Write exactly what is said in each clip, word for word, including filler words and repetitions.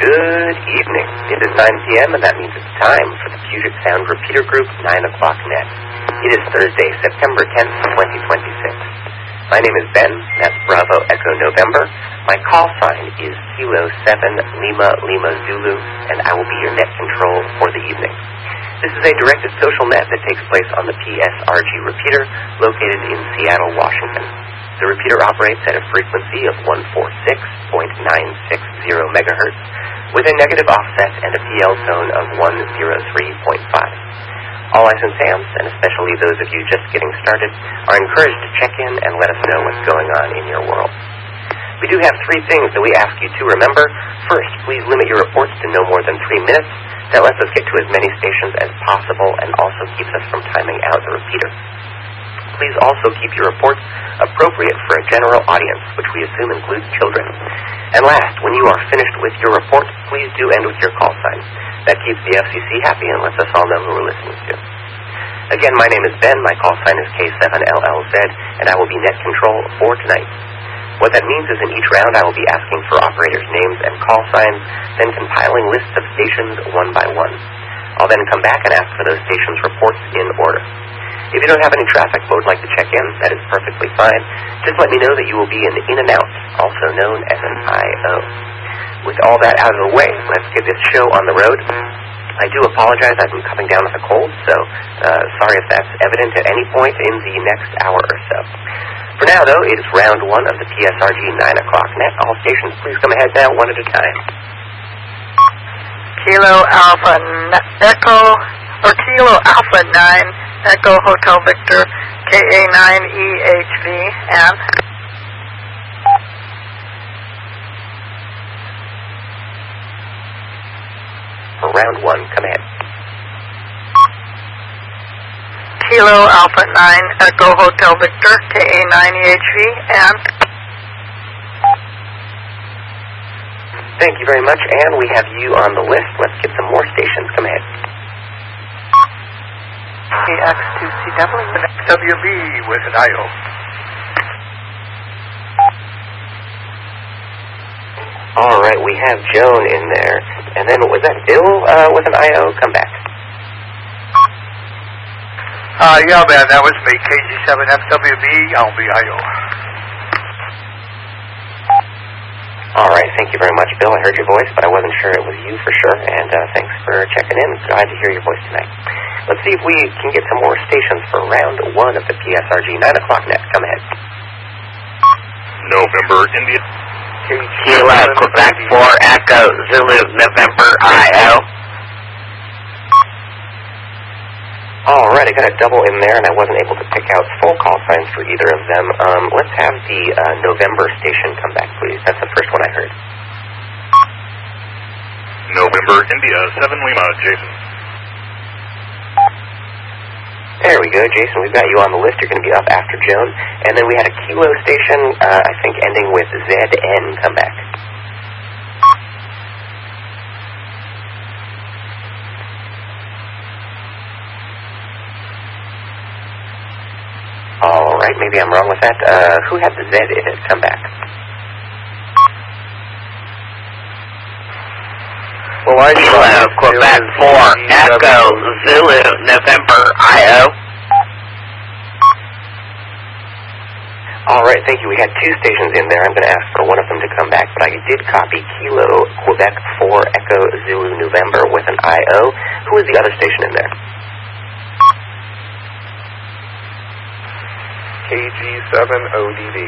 Good evening. It is nine p.m. and that means it's time for the Puget Sound Repeater Group nine o'clock net. It is Thursday, September tenth, twenty twenty-six. My name is Ben. That's Bravo Echo November. My call sign is Kilo seven Lima Lima Zulu, and I will be your net control for the evening. This is a directed social net that takes place on the P S R G repeater located in Seattle, Washington. The repeater operates at a frequency of one forty-six point nine six zero megahertz with a negative offset and a P L tone of one oh three point five. All licensed hams, and especially those of you just getting started, are encouraged to check in and let us know what's going on in your world. We do have three things that we ask you to remember. First, please limit your reports to no more than three minutes. That lets us get to as many stations as possible and also keeps us from timing out the repeater. Please also keep your reports appropriate for a general audience, which we assume includes children. And last, when you are finished with your report, please do end with your call sign. That keeps the F C C happy and lets us all know who we're listening to. Again, my name is Ben. My call sign is K seven L L Z, and I will be net control for tonight. What that means is in each round I will be asking for operators' names and call signs, then compiling lists of stations one by one. I'll then come back and ask for those stations' reports in order. If you don't have any traffic but would like to check in, that is perfectly fine. Just let me know that you will be an in and out, also known as an I O. With all that out of the way, let's get this show on the road. I do apologize. I've been coming down with a cold, so uh, sorry if that's evident at any point in the next hour or so. For now, though, it is round one of the P S R G nine o'clock net. All stations, please come ahead now, one at a time. Kilo Alpha N- Echo, or Kilo Alpha nine, Echo Hotel Victor, K A nine E H V, and for round one, come ahead. Kilo Alpha nine, Echo Hotel Victor, K A nine E H V, and thank you very much, and we have you on the list. Let's get some more stations. Come ahead. K X two C W, W B with an I O. All right, we have Joan in there. And then, was that Bill uh, with an I O? Come back. Uh, yeah, man, that was me. K G seven F W B, I'll be I O. All right, thank you very much, Bill. I heard your voice, but I wasn't sure it was you for sure. And uh, thanks for checking in. Glad to hear your voice tonight. Let's see if we can get some more stations for round one of the P S R G nine o'clock net. Come ahead. November, India. Kilo Quebec four Echo Zulu November I O. All right, I got a double in there, and I wasn't able to pick out full call signs for either of them. Um, let's have the uh, November station come back, please. That's the first one I heard. November, India, seven Lima, Jason. There we go, Jason. We've got you on the list. You're going to be up after Joan. And then we had a Kilo station, uh, I think, ending with Z N. Come back. All right, maybe I'm wrong with that. Uh, who had the Z in it? Come back. Well, I Kilo Quebec four Echo Zulu November I O. All right, thank you. We had two stations in there. I'm going to ask for one of them to come back, but I did copy Kilo Quebec four Echo Zulu November with an I O. Who is the other station in there? K G seven O D D.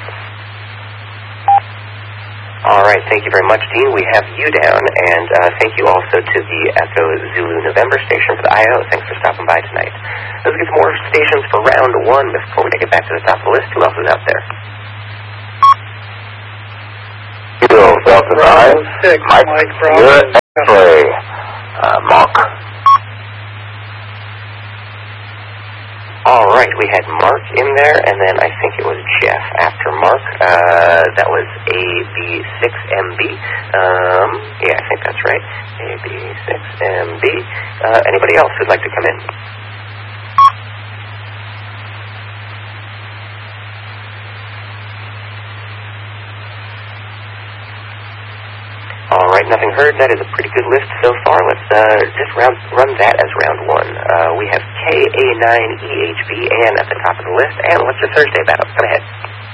All right, thank you very much, Dean. We have you down, and uh, thank you also to the Echo Zulu November station for the I O. Thanks for stopping by tonight. Let's get some more stations for round one before we take it back to the top of the list. Who else is out there? Kilo Delta nine, Mike, Mike Sierra X-ray, uh, Mark. All right, we had Mark in there, and then I think it was Jeff after Mark. Uh, that was A B six M B. Um, yeah, I think that's right. A B six M B. Uh, anybody else who'd like to come in? All right. right, Nothing Heard. That is a pretty good list so far. Let's uh, just round, run that as round one. Uh, we have K A nine E H V, Ann, at the top of the list. Ann, what's your Thursday about? Go ahead.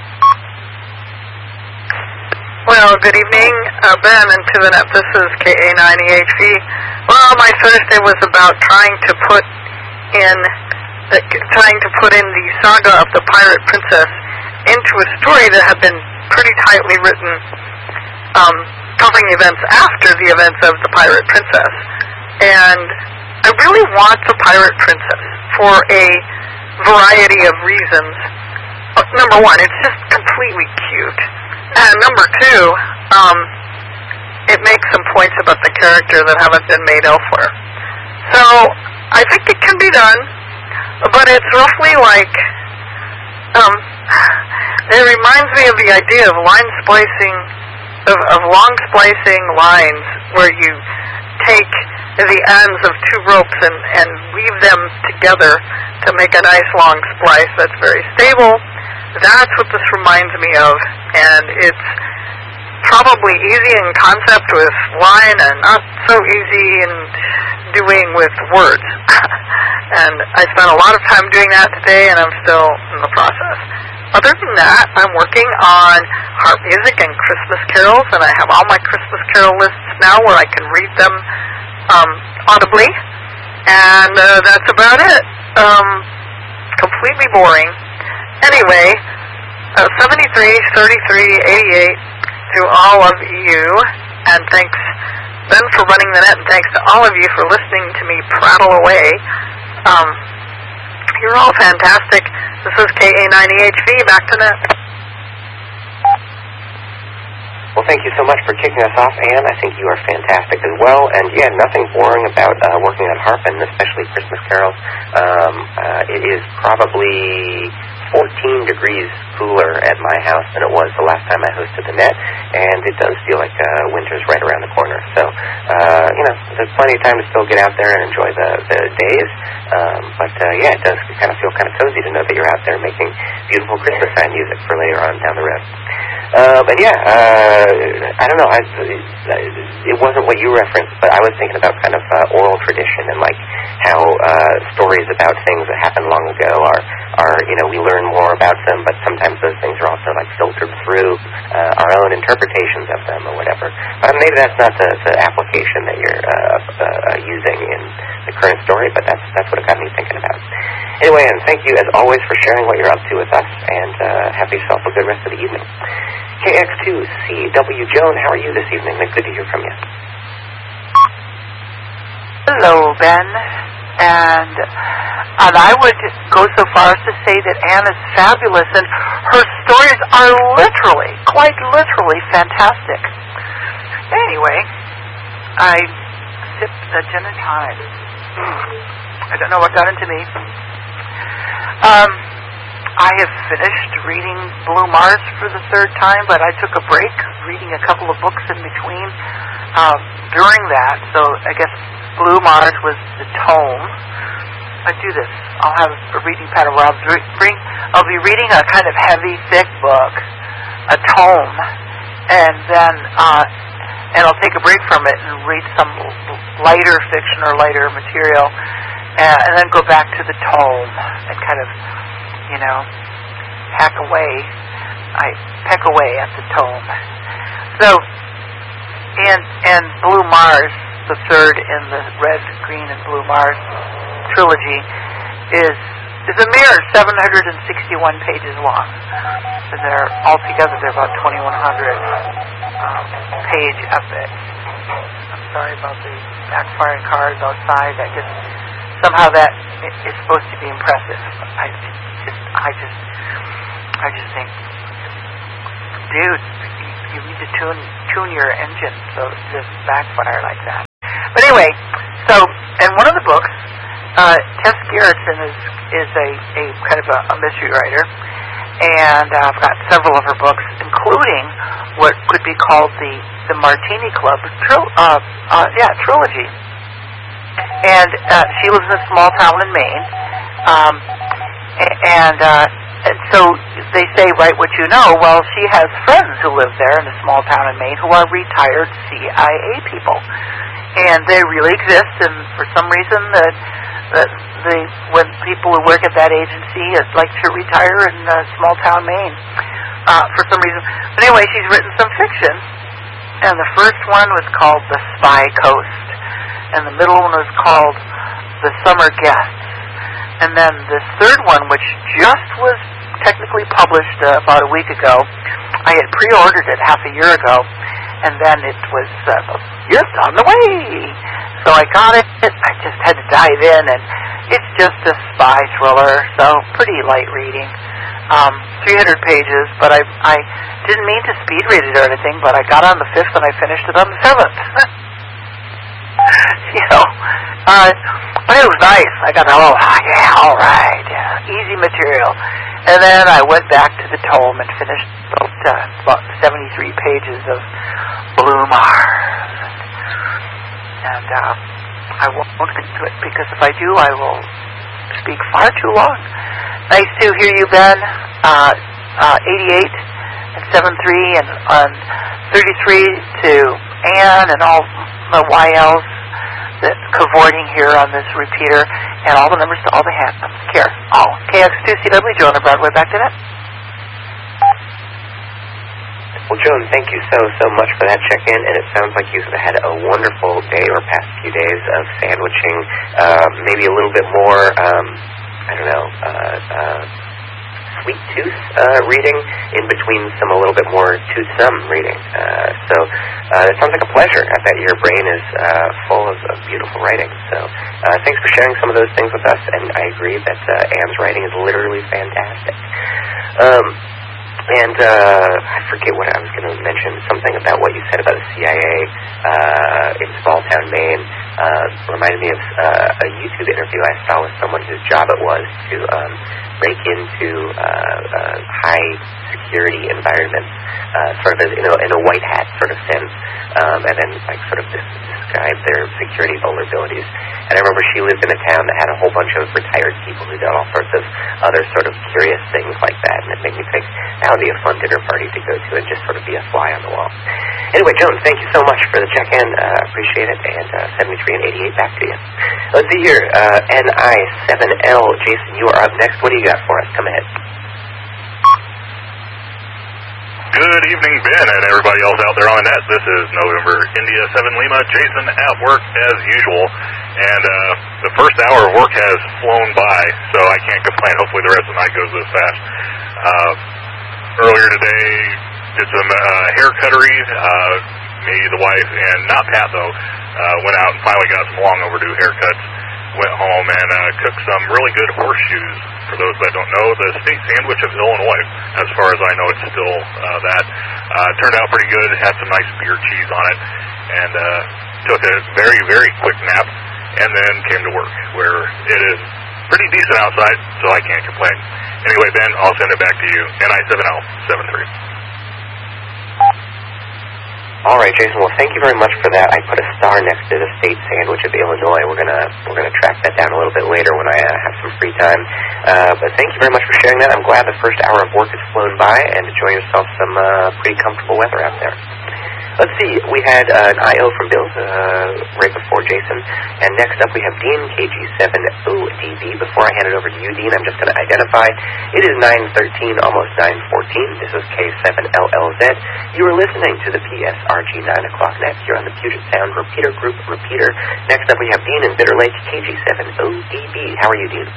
Well, good evening, uh, Ben and to the net. This is K A nine E H V. Well, my Thursday was about trying to put in, uh, trying to put in the saga of the Pirate Princess into a story that had been pretty tightly written, um, covering events after the events of the Pirate Princess. And I really want the Pirate Princess for a variety of reasons. Uh, number one, it's just completely cute. And number two, um, it makes some points about the character that haven't been made elsewhere. So I think it can be done, but it's roughly like, um, it reminds me of the idea of line splicing, of, of long splicing lines where you take the ends of two ropes and, and weave them together to make a nice long splice that's very stable. That's what this reminds me of, and it's probably easy in concept with line and not so easy in doing with words. And I spent a lot of time doing that today, and I'm still in the process. Other than that, I'm working on harp music and Christmas carols, and I have all my Christmas carol lists now where I can read them um, audibly, and uh, that's about it. Um, completely boring. Anyway, uh, seventy-three, thirty-three, eighty-eight to all of you, and thanks, Ben, for running the net, and thanks to all of you for listening to me prattle away. Um, you're all fantastic. This is K A nine E H V, back to net. Well, thank you so much for kicking us off, Ann. I think you are fantastic as well. And, yeah, nothing boring about uh, working on harp, and especially Christmas carols. Um, uh, it is probably fourteen degrees cooler at my house than it was the last time I hosted the net, and it does feel like uh, winter's right around the corner. So, uh, you know, there's plenty of time to still get out there and enjoy the, the days. Um, but, uh, yeah, it does kind of feel kind of cozy to know that you're out there making beautiful Christmas time music for later on down the road. Uh, but yeah, uh, I don't know, I, it wasn't what you referenced, but I was thinking about kind of uh, oral tradition and like how uh, stories about things that happened long ago are, are, you know, we learn more about them, but sometimes those things are also like filtered through uh, our own interpretations of them or whatever. But maybe that's not the, the application that you're uh, uh, using in the current story, but that's, that's what it got me thinking about. Anyway, and thank you as always for sharing what you're up to with us, and uh, have yourself a good rest of the evening. K X two C W Joan, how are you this evening? It's good to hear from you. Hello, Ben. And and I would go so far as to say that Ann is fabulous, and her stories are literally, quite literally fantastic. Anyway, I sipped a gin and tonic. I don't know what got into me. Um... I have finished reading Blue Mars for the third time, but I took a break reading a couple of books in between um, during that. So I guess Blue Mars was the tome. I do this. I'll have a reading pattern where I'll, bring, I'll be reading a kind of heavy, thick book, a tome, and then uh, and I'll take a break from it and read some lighter fiction or lighter material, and, and then go back to the tome and kind of, you know, hack away, I peck away at the tome. So, and, and Blue Mars, the third in the Red, Green, and Blue Mars trilogy, is is a mere seven hundred sixty-one pages long. And they're, altogether, they're about twenty-one hundred um, page epic. I'm sorry about the backfiring cars outside. I just, somehow that is supposed to be impressive. I I just, I just think, dude, you need to tune tune your engine so it doesn't backfire like that. But anyway, so, and one of the books, uh, Tess Gerritsen is is a, a kind of a, a mystery writer, and uh, I've got several of her books, including what could be called the the Martini Club, tril- uh, uh, yeah, trilogy. And uh, she lives in a small town in Maine. Um, And uh, and so they say, write what you know. Well, she has friends who live there in a small town in Maine who are retired C I A people. And they really exist, and for some reason that that they, when people who work at that agency would like to retire in uh, small town Maine, uh, for some reason. But anyway, she's written some fiction, and the first one was called The Spy Coast, and the middle one was called The Summer Guests, and then this third one, which just was technically published uh, about a week ago, I had pre-ordered it half a year ago, and then it was uh, just on the way. So I got it. I just had to dive in, and it's just a spy thriller, so pretty light reading. Um, three hundred pages, but I I didn't mean to speed read it or anything, but I got on the fifth and I finished it on the seventh. you know, uh, but it was nice. I got, oh, yeah, all right, yeah, easy material. And then I went back to the tome and finished about, uh, about seventy-three pages of Blue Mars. And uh, I won't get into it, because if I do, I will speak far too long. Nice to hear you, Ben. Uh, uh, eighty-eight and seven three and on thirty-three to Ann and all the Y Ls that cavorting here on this repeater, and all the numbers to all the hands. Care. Oh, K X two C W, Joan of Broadway, back to that. Well, Joan, thank you so, so much for that check-in, and it sounds like you've had a wonderful day or past few days of sandwiching, uh, maybe a little bit more, um, I don't know, uh, uh, sweet tooth uh, reading in between some a little bit more toothsome reading. Uh, so uh, it sounds like a pleasure. I bet your brain is uh, full of, of beautiful writing. So uh, thanks for sharing some of those things with us, and I agree that uh, Anne's writing is literally fantastic. Um, And uh, I forget what I was going to mention, something about what you said about the C I A uh, in small town Maine. Uh, reminded me of uh, a YouTube interview I saw with someone whose job it was to um, break into uh, uh, high security environments, uh, sort of in a, in a white hat sort of sense, um, and then like sort of describe their security vulnerabilities. And I remember she lived in a town that had a whole bunch of retired people who did all sorts of other sort of curious things like that, and it made me think that would be a fun dinner party to go to and just sort of be a fly on the wall. Anyway, Joan, thank you so much for the check-in. Uh, appreciate it. And uh, seventy-three and eighty-eight, back to you. Let's see here. Uh, N I seven L. Jason, you are up next. What do you got for us? Come ahead. Good evening, Ben, and everybody else out there on the net. This is November India seven Lima. Jason at work as usual. And uh, the first hour of work has flown by, so I can't complain. Hopefully the rest of the night goes this fast. Uh, earlier today, did some uh, hair cuttery. Uh, me, the wife, and not Pat, though, uh, went out and finally got some long overdue haircuts. Went home and uh, cooked some really good horseshoes. For those that don't know, the state sandwich of Illinois. As far as I know, it's still uh, that. Uh, turned out pretty good. Had some nice beer cheese on it. And uh, took a very, very quick nap. And then came to work, where it is pretty decent outside, so I can't complain. Anyway, Ben, I'll send it back to you. N I seven L seven three. All right, Jason. Well, thank you very much for that. I put a star next to the state sandwich of Illinois. We're gonna we're gonna track that down a little bit later when I uh, have some free time. Uh, but thank you very much for sharing that. I'm glad the first hour of work has flown by, and enjoy yourself some uh, pretty comfortable weather out there. Let's see. We had uh, an I O from Bill uh, right before Jason, and next up we have Dean, K G seven O D B. Before I hand it over to you, Dean, I'm just going to identify. It is nine thirteen, almost nine fourteen. This is K seven L L Z. You are listening to the P S R G nine o'clock net here on the Puget Sound Repeater Group Repeater. Next up we have Dean in Bitter Lake, K G seven O D B. How are you, Dean?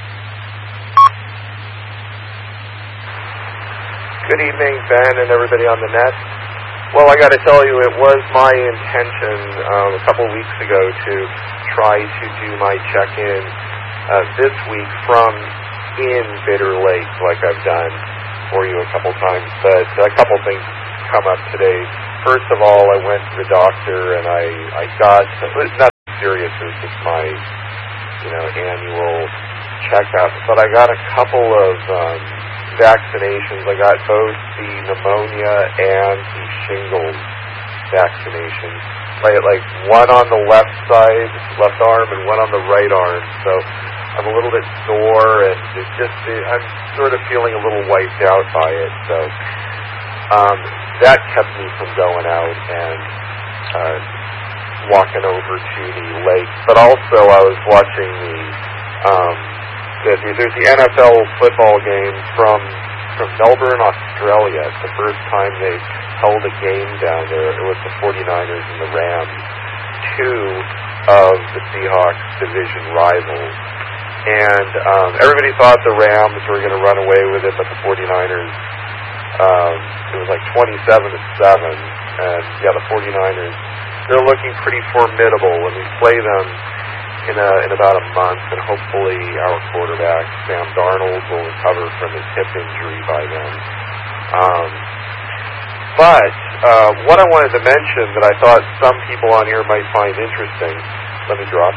Good evening, Ben, and everybody on the net. Well, I got to tell you, it was my intention um, a couple weeks ago to try to do my check-in uh, this week from in Bitter Lake, like I've done for you a couple times. But a couple things come up today. First of all, I went to the doctor, and I, I got, it's not serious, it was just my, you know, annual checkup. But I got a couple of um, vaccinations. I got both the pneumonia and the shingles vaccination. Like, like one on the left side, left arm, and one on the right arm. So I'm a little bit sore, and it's just it, I'm sort of feeling a little wiped out by it. So um, that kept me from going out and uh, walking over to the lake. But also, I was watching the, um, the, the there's the N F L football game from from Melbourne, Australia. It's the first time they held a game down there. It was the forty-niners and the Rams, two of the Seahawks division rivals. And um, everybody thought the Rams were going to run away with it, but the forty-niners, um, it was like twenty-seven to seven. And yeah, the forty-niners, they're looking pretty formidable when we play them in a, in about a month, and hopefully our quarterback, Sam Darnold, will recover from his hip injury by then. Um, but uh, what I wanted to mention that I thought some people on here might find interesting, let me drop.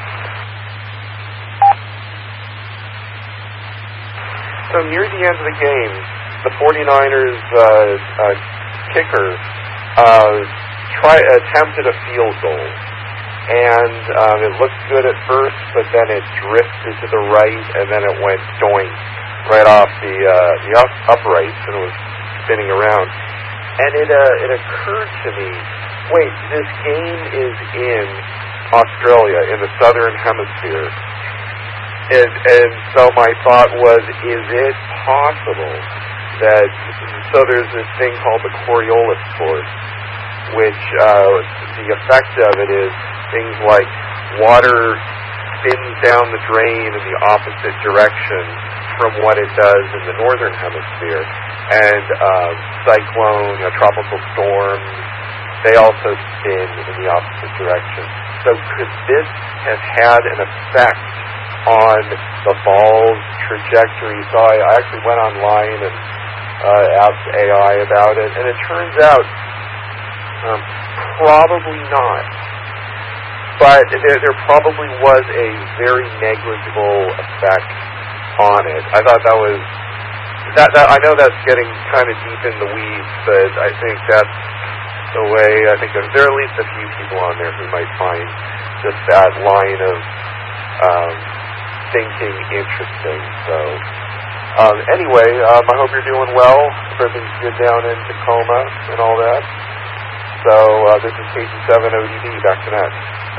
So near the end of the game, the forty-niners uh, uh, kicker uh, try, attempted a field goal. And um, it looked good at first, but then it drifted to the right, and then it went doink right off the uh, the up, uprights, and it was spinning around. And it uh, it occurred to me, wait, this game is in Australia, in the southern hemisphere. And, and so my thought was, is it possible that, so there's this thing called the Coriolis force, which uh, the effect of it is things like water spins down the drain in the opposite direction from what it does in the northern hemisphere. And uh, cyclone, you know, tropical storms, they also spin in the opposite direction. So could this have had an effect on the ball's trajectory? So I, I actually went online and uh, asked A I about it, and it turns out um, probably not. But there, there probably was a very negligible effect on it. I thought that was that. that I know that's getting kind of deep in the weeds, but I think that's the way. I think there, there are at least a few people on there who might find just that line of um, thinking interesting. So um, anyway, um, I hope you're doing well. Everything's good down in Tacoma and all that. So uh, this is K G seven O D B. Back to that.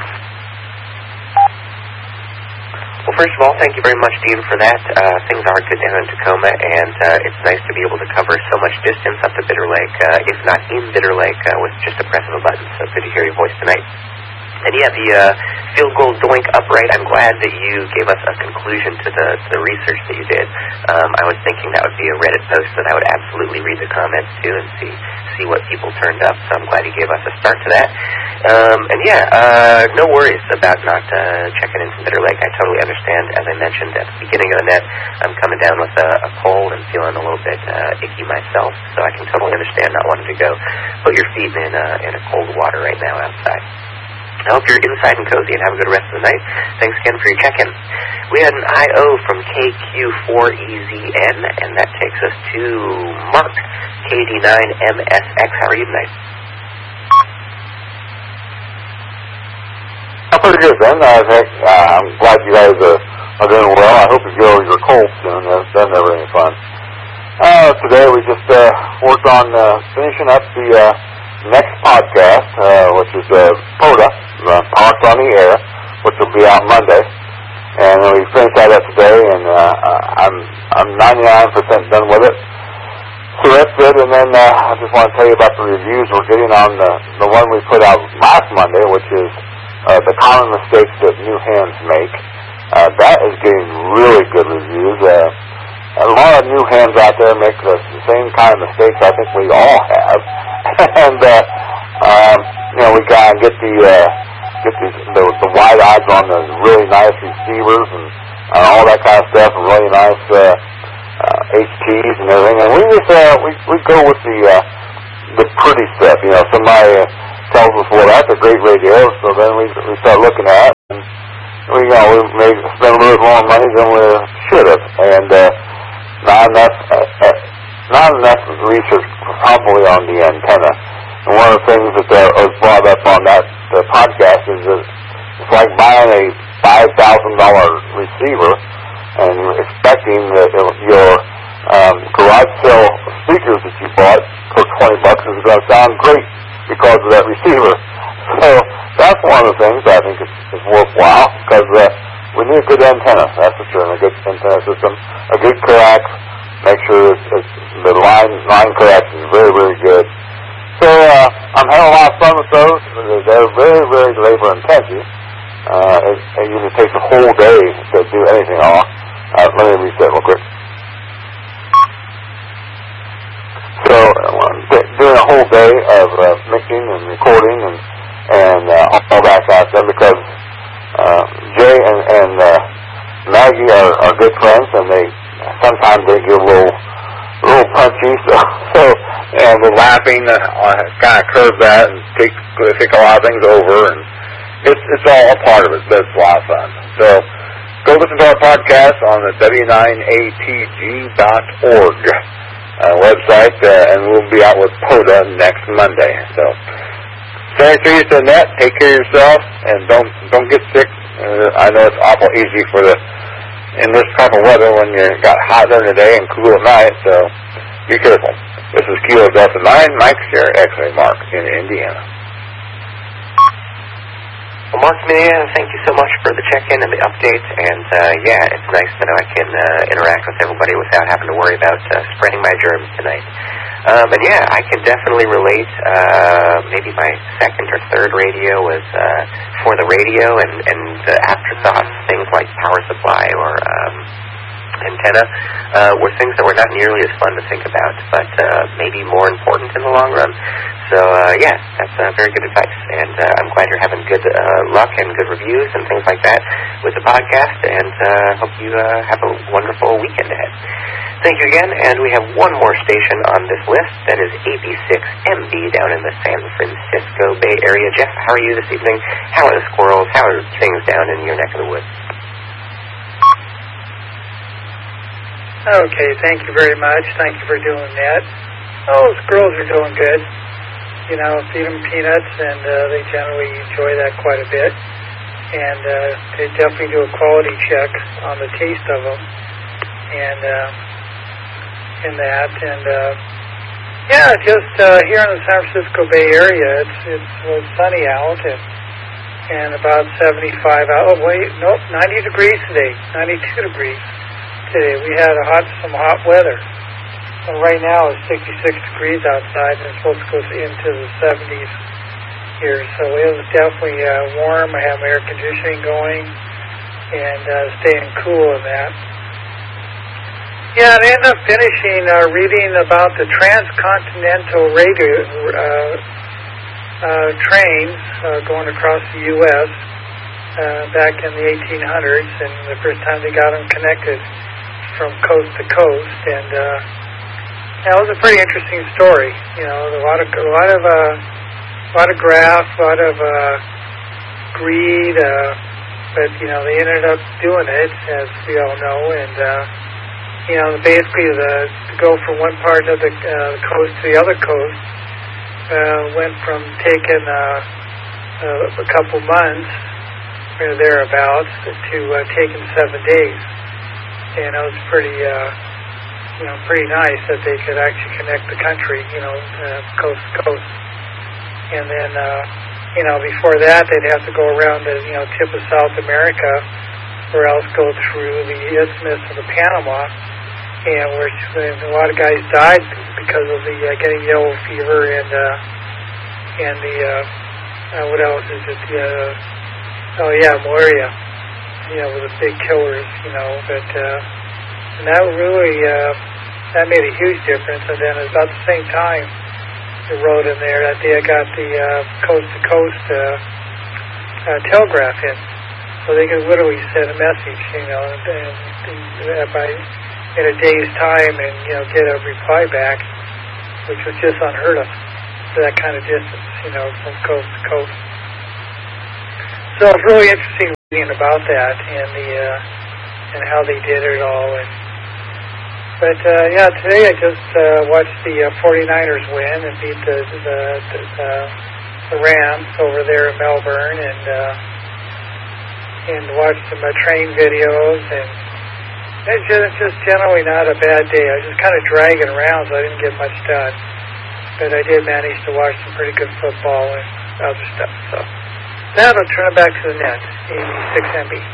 Well, first of all, thank you very much, Dean, for that. Uh, things are good down in Tacoma, and uh, it's nice to be able to cover so much distance up to Bitter Lake, uh, if not in Bitter Lake, uh, with just a press of a button. So good to hear your voice tonight. And yeah, the uh, field goal doink upright, I'm glad that you gave us a conclusion to the, to the research that you did. Um, I was thinking that would be a Reddit post that I would absolutely read the comments to and see see what people turned up, so I'm glad you gave us a start to that. Um, and yeah, uh, no worries about not uh, checking in from Bitter Lake. I totally understand. As I mentioned at the beginning of the net, I'm coming down with a, a cold and feeling a little bit uh, icky myself, so I can totally understand not wanting to go put your feet in, uh, in a cold water right now outside. I hope you're inside and cozy and have a good rest of the night. Thanks again for your check-in. We had an I O from K Q four E Z N, and that takes us to Mark, K D nine M S X. How are you tonight? I'm pretty good, Ben. I think, uh, I'm glad you guys are, are doing well. I hope you get over your cold soon. That's, that's never any fun. Uh, today we just uh, worked on uh, finishing up the uh, next podcast, uh, which is uh, POTA, uh, Parked on the Air, which will be out Monday. And we finished that up today, and uh, I'm I'm ninety-nine percent done with it. So that's good. And then uh, I just want to tell you about the reviews we're getting on the, the one we put out last Monday, which is uh, the common mistakes that new hands make. Uh, that is getting really good reviews. Uh, a lot of new hands out there make the same kind of mistakes I think we all have. and, uh, um, you know, we got to get the, uh, get the, the, the wide odds on the really nice receivers and uh, all that kind of stuff, and really nice, uh, uh, H Ps and everything. And we just, uh, we, we go with the, uh, the pretty stuff. You know, somebody uh, tells us, well, that's a great radio, so then we, we start looking at it, and we, you know, we maybe spend a little more money than we should have. And, uh, not enough, uh, uh, not enough research probably on the antenna. And one of the things that uh, was brought up on that uh, podcast is that it's like buying a five thousand dollars receiver and you're expecting that your um, garage sale speakers that you bought for twenty bucks is going to sound great because of that receiver. So that's one of the things I think is, is worthwhile, because uh, we need a good antenna, that's for sure, and a good antenna system, a good coax. Make sure it's, it's, the line line coax is very, very good. So uh, I'm having a lot of fun with those. They're very, very labor intensive. Uh, it, it usually takes a whole day to do anything at all. Uh, let me reset real quick. So uh, doing a whole day of uh, mixing and recording and and uh, all that kind of stuff, because uh, Jay and, and uh, Maggie are, are good friends, and they sometimes they get a little a little punchy. So so and we're laughing, uh, kind of curve that and take take a lot of things over, and it's it's all a part of it, but it's a lot of fun. So go listen to our podcast on the W nine A T G dot org uh, website, uh, and we'll be out with POTA next Monday. So stay true to the net, take care of yourself, and don't don't get sick. Uh, I know it's awful easy for the in this type of weather when you got hot during the day and cool at night. So be careful. This is Kilo Delta Nine, Mike Sierra X-ray Mark in Indiana. Well, Mark Minea, thank you so much for the check-in and the updates. And uh, yeah, it's nice that I can uh, interact with everybody without having to worry about uh, spreading my germs tonight. Um, and yeah, I can definitely relate. Uh, maybe my second or third radio was uh, for the radio, and, and the afterthoughts, things like power supply or um, antenna, uh, were things that were not nearly as fun to think about, but uh, maybe more important in the long run. So uh, yeah, that's uh, very good advice, and uh, I'm glad you're having good uh, luck and good reviews and things like that with the podcast, and uh, hope you uh, have a wonderful weekend ahead. Thank you again, and we have one more station on this list. That is A B six M B down in the San Francisco Bay Area. Jeff, how are you this evening? How are the squirrels? How are things down in your neck of the woods? Okay, thank you very much. Thank you for doing that. Oh, squirrels are doing good. You know, feed them peanuts, and uh, they generally enjoy that quite a bit. And uh, they definitely do a quality check on the taste of them. And... Uh, in that, and uh, yeah, just uh, here in the San Francisco Bay Area, it's it's well, sunny out, and and about seventy-five out. Oh wait, nope, ninety degrees today, ninety-two degrees today. We had a hot some hot weather, and right now it's sixty-six degrees outside, and it's supposed to go into the seventies here. So it was definitely uh, warm. I have my air conditioning going, and uh, staying cool in that. Yeah, I ended up finishing uh, reading about the transcontinental radio uh, uh, trains uh, going across the U S uh, back in the eighteen hundreds, and the first time they got them connected from coast to coast, and uh, that was a pretty interesting story. You know, a lot of a lot of uh, a lot of graft, a lot of uh, greed, uh, but you know they ended up doing it, as we all know, and. Uh, You know, basically, the, to go from one part of the uh, coast to the other coast uh, went from taking uh, uh, a couple months or thereabouts to uh, taking seven days. And it was pretty, uh, you know, pretty nice that they could actually connect the country, you know, uh, coast to coast. And then, uh, you know, before that, they'd have to go around the, you know, tip of South America, or else go through the Isthmus of the Panama. And where a lot of guys died because of the uh, getting yellow fever and uh, and the uh, uh, what else is it? The, uh, oh yeah, malaria. You know, with the big killers. You know, but uh, and that really uh, that made a huge difference. And then at about the same time, they wrote in there that they got the uh, coast to coast uh, uh, telegraph in, so they could literally send a message. You know, and, and, and by in a day's time, and you know, get a reply back, which was just unheard of for that kind of distance, you know, from coast to coast. So it's really interesting reading about that and the uh, and how they did it all. And but uh, yeah, today I just uh, watched the uh, forty-niners win and beat the the, the, the, the Rams over there in Melbourne, and uh, and watched some uh, train videos and. It's just, it's just generally not a bad day. I was just kind of dragging around, so I didn't get much done. But I did manage to watch some pretty good football and other stuff. So now I'll turn it back to the net, eighty-six M B.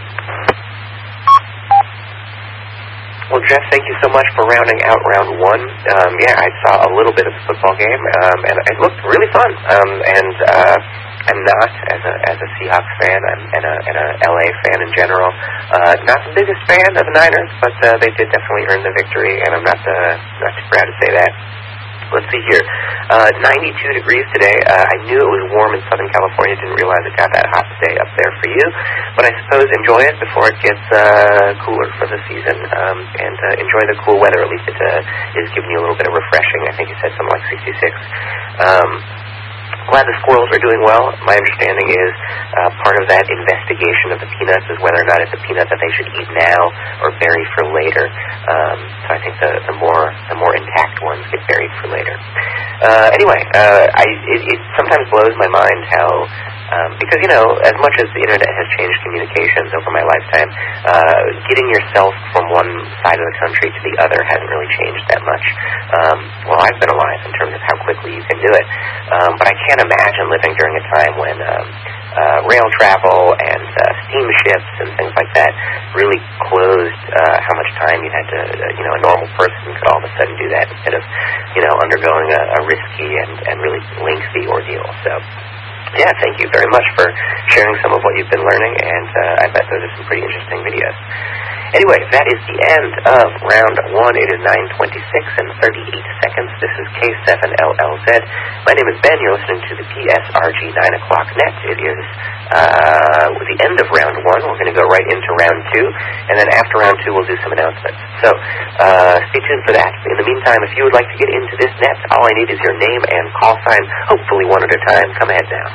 Well, Jeff, thank you so much for rounding out round one. Um, yeah, I saw a little bit of the football game, um, and it looked really fun. Um, and uh, I'm not, as a as a Seahawks fan, I'm, and a and a L A fan in general, uh, not the biggest fan of the Niners, but uh, they did definitely earn the victory, and I'm not uh, not too proud to say that. Let's see here. Uh, ninety-two degrees today. Uh, I knew it was warm in Southern California. Didn't realize it got that hot today up there for you. But I suppose enjoy it before it gets uh, cooler for the season. Um, and uh, enjoy the cool weather. At least it uh, is giving you a little bit of refreshing. I think you said something like sixty-six. Um, glad the squirrels are doing well. My understanding is uh, part of that investigation of the peanuts is whether or not it's a peanut that they should eat now or bury for later. Um, so I think the, the more the more intact ones get buried for later. Uh, anyway, uh, I it, it sometimes blows my mind how um, because you know as much as the internet has changed communications over my lifetime, uh, getting yourself from one side of the country to the other hasn't really changed that much. Um, well, I've been alive in terms of how quickly you can do it, um, but I can't imagine living during a time when um, uh, rail travel and uh, steamships and things like that really closed uh, how much time you had to, uh, you know, a normal person could all of a sudden do that instead of, you know, undergoing a, a risky and, and really lengthy ordeal. So, yeah, thank you very much for sharing some of what you've been learning, and uh, I bet those are some pretty interesting videos. Anyway, that is the end of round one. It is nine twenty-six and thirty-eight seconds. This is K seven L L Z. My name is Ben. You're listening to the P S R G nine o'clock net. It is uh, the end of round one. We're going to go right into round two, and then after round two, we'll do some announcements. So uh, stay tuned for that. In the meantime, if you would like to get into this net, all I need is your name and call sign, hopefully one at a time. Come ahead now.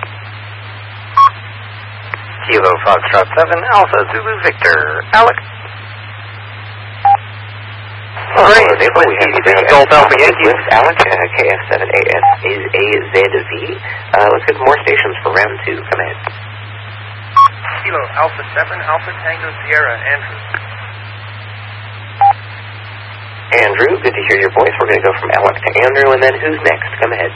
Kilo Foxtrot seven, Alpha Zulu Victor. Alex. All right, we have you down Golf Alpha Yankee. With Alex, uh, K F seven A S A Z V. Uh, let's get more stations for round two. Come ahead. Kilo Alpha seven, Alpha Tango Sierra, Andrew. Andrew, good to hear your voice. We're going to go from Alex to Andrew, and then who's next? Come ahead.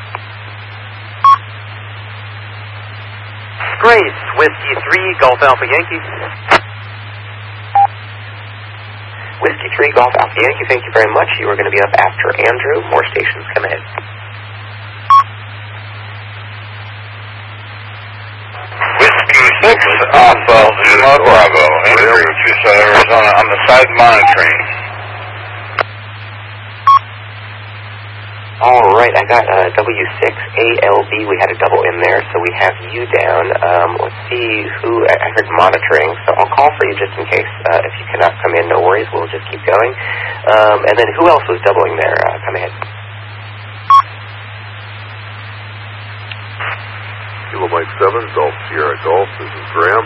Grace, Whiskey three, Golf Alpha Yankee. Whiskey three, Golf Alpha Yankee, thank you very much. You are going to be up after Andrew. More stations, come ahead. Whiskey six, Alpha Lima Bravo. Andrew, Tucson, Arizona. On the side monitoring. All right, I got uh, W six A L B. We had a double in there, so we have you down. Um, let's see who, I heard monitoring, so I'll call for you just in case. Uh, if you cannot come in, no worries, we'll just keep going. Um, and then who else was doubling there? Uh, come ahead. Kilo Mike seven, Golf Sierra Golf. This is Graham.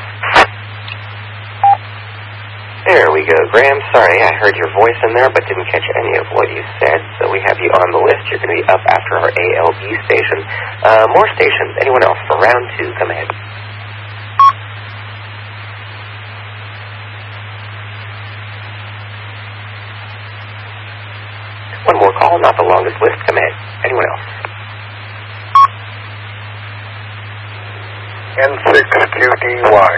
There we go, Graham. Sorry, I heard your voice in there, but didn't catch any of what you said. So we have you on the list. You're going to be up after our A L B station. Uh, more stations. Anyone else for round two? Come ahead. One more call, not the longest list. Come ahead. Anyone else? N six Q D Y.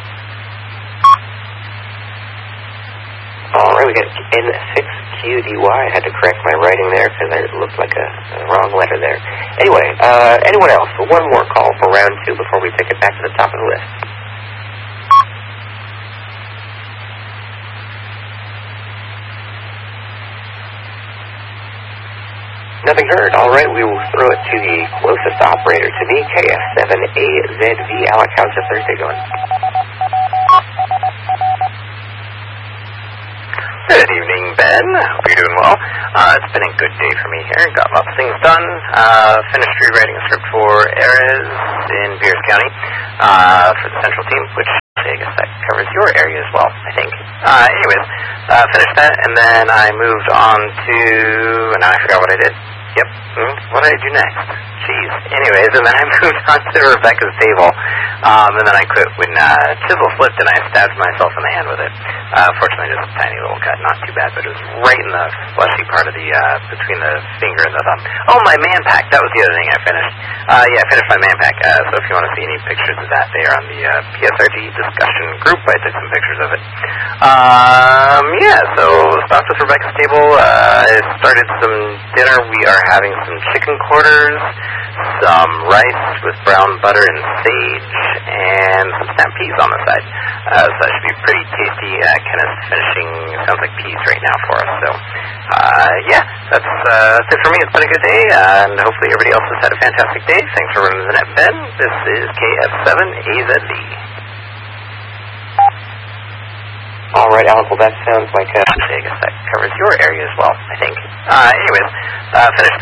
All right, we got N six Q D Y. I had to correct my writing there because it looked like a, a wrong letter there. Anyway, uh, anyone else? One more call for round two before we take it back to the top of the list. Nothing heard. All right, we will throw it to the closest operator to me, K F seven A Z V. Alec, how's the Thursday going? Good evening, Ben. Hope you're doing well. Uh, it's been a good day for me here. Got lots of things done. Uh, finished rewriting a script for Ares in Pierce County uh, for the Central team, which I guess that covers your area as well, I think. Uh, anyways, uh, finished that, and then I moved on to, and now I forgot what I did. Yep. Mm, what did I do next? Jeez. Anyways, and then I moved on to Rebecca's table, um, and then I quit when uh, chisel slipped and I stabbed myself in the hand with it. Uh, fortunately, just a tiny little cut, not too bad, but it was right in the fleshy part of the, uh, between the finger and the thumb. Oh, my man pack, that was the other thing I finished. Uh, yeah, I finished my man pack, uh, so if you want to see any pictures of that, they are on the uh, P S R G discussion group. I took some pictures of it. Um, yeah, so stopped with Rebecca's table. Uh, I started some dinner. We are having some chicken quarters, some rice with brown butter and sage, and some snap peas on the side. Uh, so that should be pretty tasty. Uh, Kenneth's finishing, sounds like peas right now for us. So, uh, yeah, that's, uh, that's it for me. It's been a good day, and hopefully everybody else has had a fantastic day. Thanks for running the net, Ben. This is K F seven A Z D. All right, Alan, well, that sounds like a... I guess that covers your area as well, I think. Uh, anyways, uh, finished